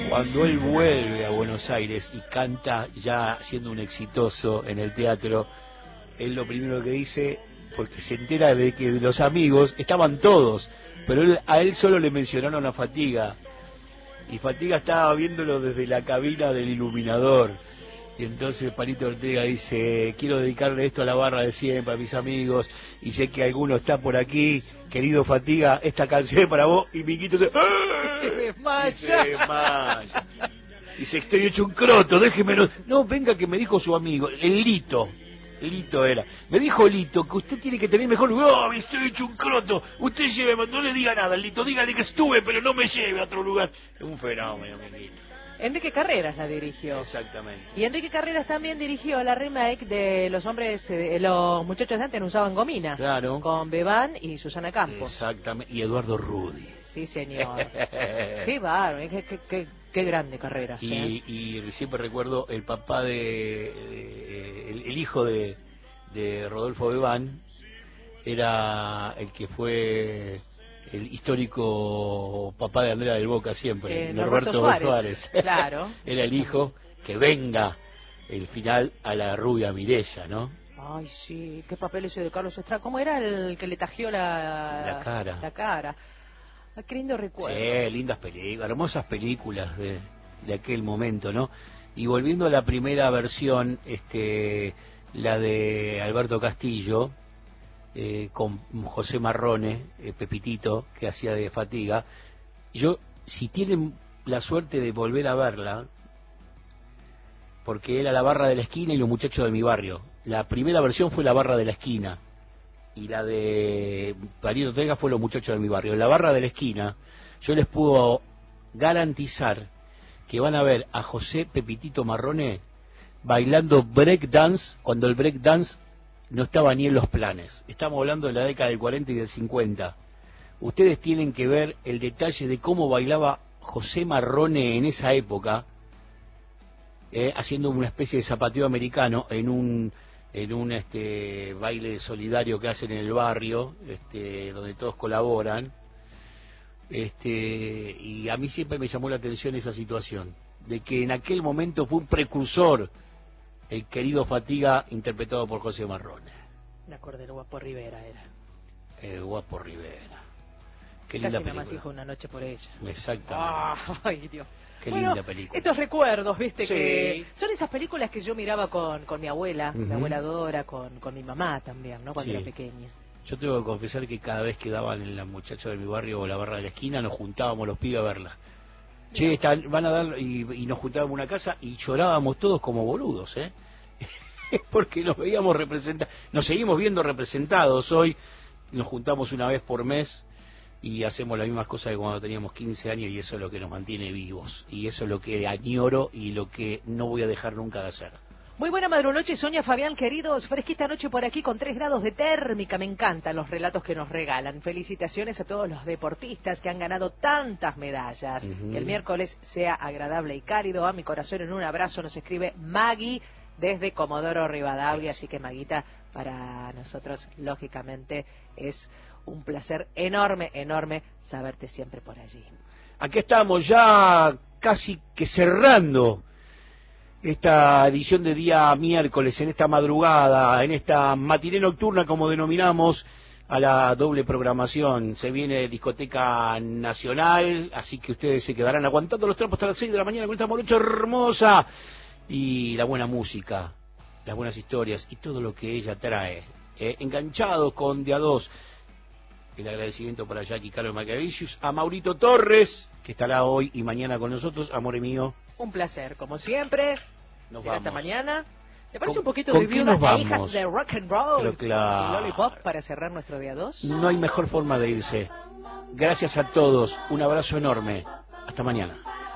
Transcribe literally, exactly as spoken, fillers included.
Cuando él vuelve a Buenos Aires y canta ya siendo un exitoso en el teatro, él lo primero que dice, porque se entera de que los amigos estaban todos, pero él, a él solo le mencionaron a Fatiga, y Fatiga estaba viéndolo desde la cabina del iluminador, y entonces Palito Ortega dice, quiero dedicarle esto a la barra de siempre, a mis amigos, y sé que alguno está por aquí, querido Fatiga, esta canción es para vos, y Miquito se... ¡Ah! Se desmaya. Y se desmaya. Dice, estoy hecho un croto, déjemelo. No, venga, que me dijo su amigo, el Lito. Lito era. Me dijo Lito que usted tiene que tener mejor... No, me estoy hecho un croto. Usted lleve, no le diga nada, Lito, dígale que estuve, pero no me lleve a otro lugar. Es un fenómeno, mi Lito. Enrique Carreras la dirigió. Exactamente. Y Enrique Carreras también dirigió la remake de Los hombres, eh, los muchachos de antes no usaban gomina. Claro. Con Bebán y Susana Campos. Exactamente. Y Eduardo Rudi. Sí, señor. Qué bárbaro, qué, qué, qué, qué grande Carreras. Y, ¿eh? y siempre recuerdo el papá de... de el, el hijo de, de Rodolfo Bebán era el que fue... el histórico papá de Andrea del Boca siempre, eh, Norberto, Norberto Suárez. Suárez. Claro. Era el hijo que venga el final a la rubia Mireya, ¿no? Ay, sí, qué papel ese de Carlos Estrada. ¿Cómo era el que le tajió la, La cara. La cara. Ay, qué lindo recuerdo. Sí, lindas películas, hermosas películas de, de aquel momento, ¿no? Y volviendo a la primera versión, este, la de Alberto Castillo, Eh, con José Marrone, eh, Pepitito, que hacía de Fatiga. Yo, si tienen la suerte de volver a verla, porque era La barra de la esquina y Los muchachos de mi barrio. La primera versión fue La barra de la esquina, y la de Palito Ortega fue Los muchachos de mi barrio. En La barra de la esquina, yo les puedo garantizar que van a ver a José Pepitito Marrone bailando break dance, cuando el break dance no estaba ni en los planes. Estamos hablando de la década del cuarenta y del cincuenta. Ustedes tienen que ver el detalle de cómo bailaba José Marrone en esa época, eh, haciendo una especie de zapateo americano en un en un este baile solidario que hacen en el barrio, este, donde todos colaboran. Este, y a mí siempre me llamó la atención esa situación, de que en aquel momento fue un precursor el querido Fatiga, interpretado por José Marrone. Me acordé, el Guapo Rivera era. El Guapo Rivera. Qué Casi linda me película. amasijo Una noche por ella. Exactamente. Ay, Dios. Qué bueno, linda película. Estos recuerdos, viste, Sí. que son esas películas que yo miraba con, con mi abuela, Uh-huh. mi abuela Dora, con, con mi mamá también, ¿no? Cuando Sí. era pequeña. Yo tengo que confesar que cada vez que daban en La muchacha de mi barrio o La barra de la esquina, nos juntábamos los pibes a verla. Che, están, van a dar, y, y nos juntábamos en una casa y llorábamos todos como boludos, ¿eh? Porque nos veíamos representados, nos seguimos viendo representados hoy, nos juntamos una vez por mes y hacemos las mismas cosas que cuando teníamos quince años, y eso es lo que nos mantiene vivos, y eso es lo que añoro y lo que no voy a dejar nunca de hacer. Muy buena madrunoche, Sonia, Fabián, queridos. Fresquita noche por aquí con tres grados de térmica. Me encantan los relatos que nos regalan. Felicitaciones a todos los deportistas que han ganado tantas medallas. Uh-huh. Que el miércoles sea agradable y cálido. A mi corazón en un abrazo nos escribe Maggie desde Comodoro Rivadavia. Así que, Maguita, para nosotros, lógicamente, es un placer enorme, enorme saberte siempre por allí. Aquí estamos ya casi que cerrando esta edición de día miércoles, en esta madrugada, en esta matiné nocturna, como denominamos a la doble programación. Se viene Discoteca Nacional, así que ustedes se quedarán aguantando los trapos hasta las seis de la mañana con esta morocha hermosa y la buena música, las buenas historias y todo lo que ella trae. Eh, enganchados con De A dos. El agradecimiento para Jackie Carlos Macavicius, a Maurito Torres, que estará hoy y mañana con nosotros, amor mío. Un placer, como siempre. Nos Será vamos. hasta mañana. ¿Le parece ¿Con, un poquito con de qué viudas nos e hijas vamos? de rock and roll? Pero claro. Y Lollipop para cerrar nuestro día dos. No hay mejor forma de irse. Gracias a todos. Un abrazo enorme. Hasta mañana.